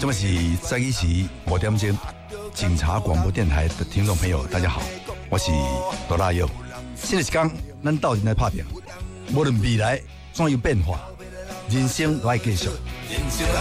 这么是在一起5点钟，警察广播电台的听众朋友，大家好，我是罗大佑。新的一天，咱斗阵来打拼，无论未来怎样变化，人生都要继续。人生